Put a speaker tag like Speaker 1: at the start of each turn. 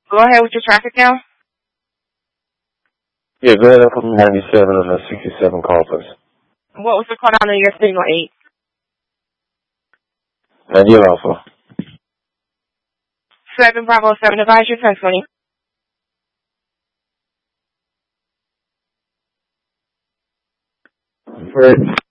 Speaker 1: Go ahead with your traffic now.
Speaker 2: Yeah, go ahead and put me 97 on the 67 call, please.
Speaker 1: What was the call down on your signal 8?
Speaker 2: 98 Alpha.
Speaker 1: 7 Bravo 7 advise your testimony.
Speaker 2: Great.